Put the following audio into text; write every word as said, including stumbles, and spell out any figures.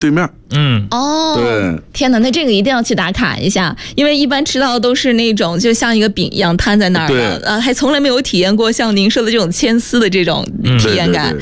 对面。 嗯， 哦， 对， 天哪，那这个一定要去打卡一下，因为一般吃到的都是那种就像一个饼一样摊在那儿的，呃，还从来没有体验过像您说的这种牵丝的这种体验感。 嗯对对对